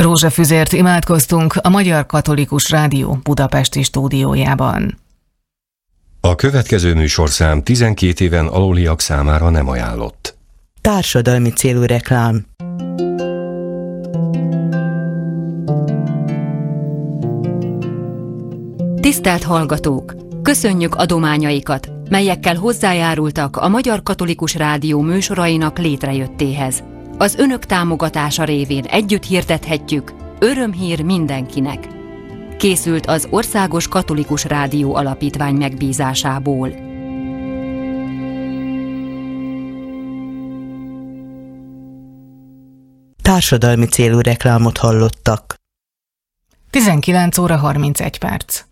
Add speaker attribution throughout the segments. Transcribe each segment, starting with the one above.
Speaker 1: Rózsafüzért imádkoztunk a Magyar Katolikus Rádió budapesti stúdiójában.
Speaker 2: A következő műsorszám 12 éven aluliak számára nem ajánlott.
Speaker 3: Társadalmi célú reklám.
Speaker 4: Tisztelt hallgatók! Köszönjük adományaikat, melyekkel hozzájárultak a Magyar Katolikus Rádió műsorainak létrejöttéhez. Az önök támogatása révén együtt hirdethetjük: örömhír mindenkinek. Készült az Országos Katolikus Rádió Alapítvány megbízásából.
Speaker 3: Társadalmi célú reklámot hallottak.
Speaker 1: 19 óra 31 perc.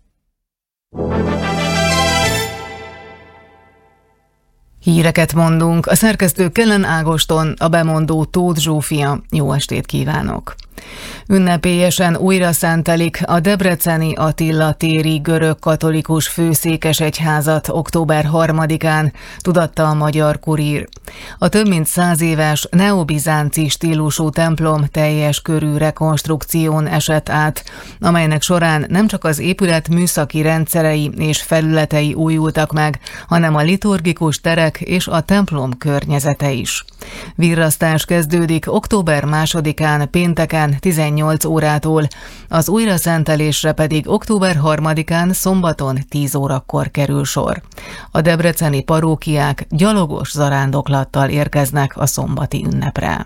Speaker 1: Híreket mondunk, a szerkesztő Kellen Ágoston, a bemondó Tóth Zsófia. Jó estét kívánok! Ünnepélyesen újra szentelik a debreceni Attila téri görög-katolikus főszékesegyházat október 3-án, tudatta a Magyar Kurír. A több mint 100 éves neobizánci stílusú templom teljes körű rekonstrukción esett át, amelynek során nem csak az épület műszaki rendszerei és felületei újultak meg, hanem a liturgikus terek és a templom környezete is. Virrasztás kezdődik október 2-án pénteken 18 órától, az újraszentelésre pedig október 3-án szombaton 10 órakor kerül sor. A debreceni parókiák gyalogos zarándoklattal érkeznek a szombati ünnepre.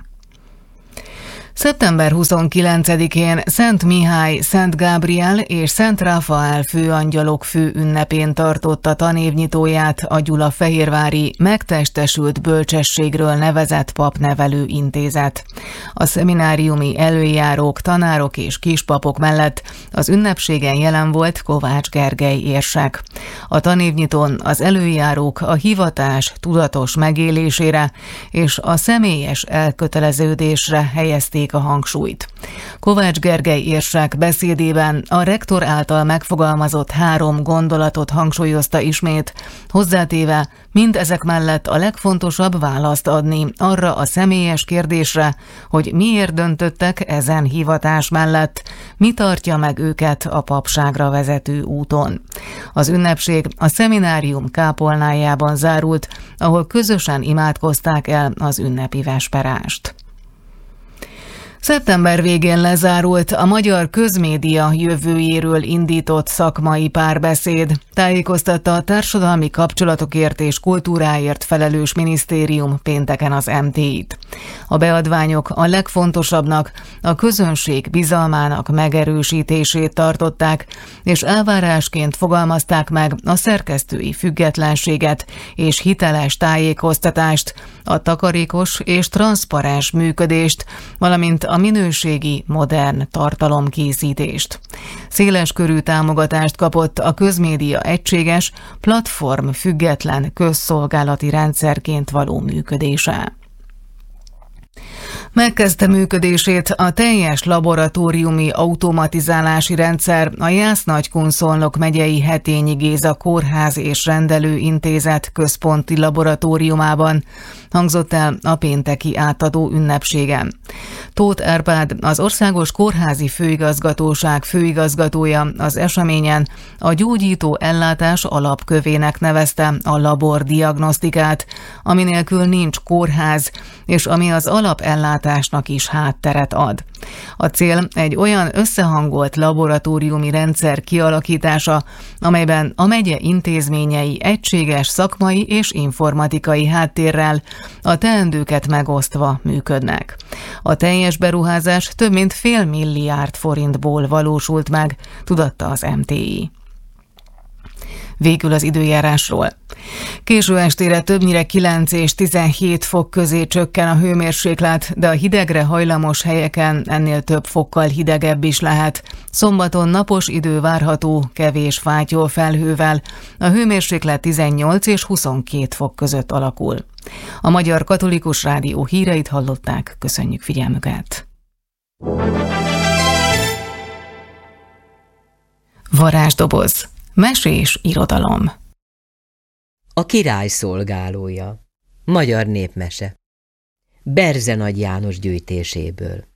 Speaker 1: Szeptember 29-én Szent Mihály, Szent Gábriel és Szent Ráfael főangyalok fő ünnepén tartotta tanévnyitóját a Gyulafehérvári Megtestesült Bölcsességről nevezett papnevelő intézet. A szemináriumi előjárók, tanárok és kispapok mellett az ünnepségen jelen volt Kovács Gergely érsek. A tanévnyitón az előjárók a hivatás tudatos megélésére és a személyes elköteleződésre helyezték a hangsúlyt. Kovács Gergely érsek beszédében a rektor által megfogalmazott 3 gondolatot hangsúlyozta ismét, hozzátéve mindezek mellett a legfontosabb választ adni arra a személyes kérdésre, hogy miért döntöttek ezen hivatás mellett, mi tartja meg őket a papságra vezető úton. Az ünnepség a szeminárium kápolnájában zárult, ahol közösen imádkozták el az ünnepi vesperást. Szeptember végén lezárult a magyar közmédia jövőjéről indított szakmai párbeszéd, tájékoztatta a Társadalmi Kapcsolatokért és Kultúráért felelős minisztérium pénteken az MT-t. A beadványok a legfontosabbnak a közönség bizalmának megerősítését tartották, és elvárásként fogalmazták meg a szerkesztői függetlenséget és hiteles tájékoztatást, a takarékos és transzparens működést, valamint a minőségi, modern tartalomkészítést. Széleskörű támogatást kapott a közmédia egységes, platform független közszolgálati rendszerként való működése. Megkezdte működését a teljes laboratóriumi automatizálási rendszer a Jász-Nagykun-Szolnok megyei Hetényi Géza Kórház és Rendelőintézet központi laboratóriumában, hangzott el a pénteki átadó ünnepségen. Tóth Árpád, az Országos Kórházi Főigazgatóság főigazgatója az eseményen a gyógyító ellátás alapkövének nevezte a labordiagnosztikát, ami nélkül nincs kórház, és ami az alapellátásnak is hátteret ad. A cél egy olyan összehangolt laboratóriumi rendszer kialakítása, amelyben a megye intézményei egységes szakmai és informatikai háttérrel, a teendőket megosztva működnek. A teljes beruházás több mint $500 millió valósult meg, tudatta az MTI. Végül az időjárásról. Késő estére többnyire 9 és 17 fok közé csökken a hőmérséklet, de a hidegre hajlamos helyeken ennél több fokkal hidegebb is lehet. Szombaton napos idő várható, kevés fátyol felhővel, a hőmérséklet 18 és 22 fok között alakul. A Magyar Katolikus Rádió híreit hallották, köszönjük figyelmüket! Varázsdoboz. Mesés irodalom.
Speaker 5: A király szolgálója. Magyar népmese. Berze Nagy János gyűjtéséből.